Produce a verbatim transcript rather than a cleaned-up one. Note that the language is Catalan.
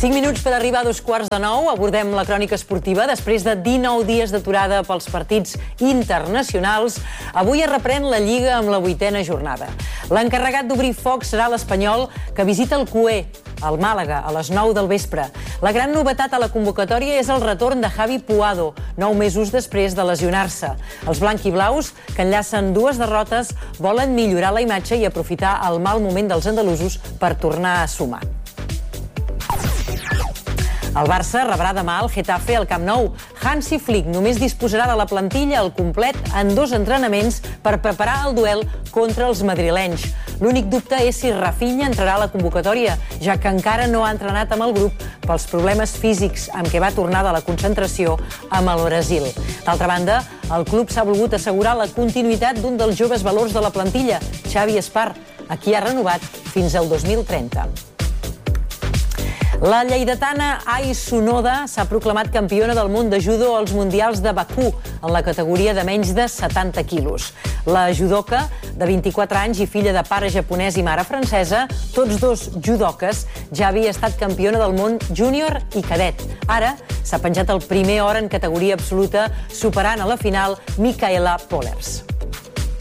cinc minuts per arribar a dos quarts de nou. Abordem la crònica esportiva després de dinou dies d'aturada pels partits internacionals. Avui es reprèn la Lliga amb la vuitena jornada. L'encarregat d'obrir foc serà l'Espanyol, que visita el Cué, al Màlaga, a les nou del vespre. La gran novetat a la convocatòria és el retorn de Javi Puado, nou mesos després de lesionar-se. Els blanquiblaus, que enllacen dues derrotes, volen millorar la imatge i aprofitar el mal moment dels andalusos per tornar a sumar. El Barça rebrà demà el Getafe al Camp Nou. Hansi Flick només disposarà de la plantilla al complet en dos entrenaments per preparar el duel contra els madrilenys. L'únic dubte és si Rafinha entrarà a la convocatòria, ja que encara no ha entrenat amb el grup pels problemes físics amb què va tornar de la concentració amb el Brasil. D'altra banda, el club s'ha volgut assegurar la continuïtat d'un dels joves valors de la plantilla, Xavi Espar, a qui ha renovat fins al dos mil trenta. La lleidatana Ai Sonoda s'ha proclamat campiona del món de judo als Mundials de Bakú, en la categoria de menys de setanta quilos. La judoka, de vint-i-quatre anys i filla de pare japonès i mare francesa, tots dos judoques, ja havia estat campiona del món júnior i cadet. Ara s'ha penjat el primer or en categoria absoluta, superant a la final Micaela Pollers.